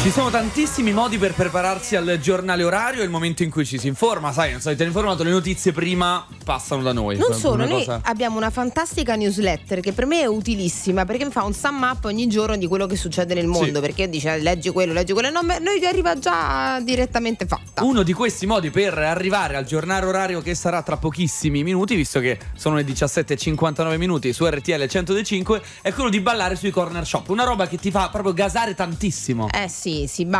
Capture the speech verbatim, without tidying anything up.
Ci sono tantissimi modi per prepararsi al giornale orario, è il momento in cui ci si informa, sai, non so, ti hai informato, le notizie prima passano da noi. Non solo, Una noi cosa... abbiamo una fantastica newsletter che per me è utilissima perché mi fa un sum up ogni giorno di quello che succede nel mondo, sì. Perché dice leggi quello, leggi quello, no, noi ti arriva già direttamente fatta. Uno di questi modi per arrivare al giornale orario che sarà tra pochissimi minuti, visto che sono le diciassette e cinquantanove minuti su R T L centocinque, è quello di ballare sui corner shop, una roba che ti fa proprio gasare tantissimo. Eh sì, si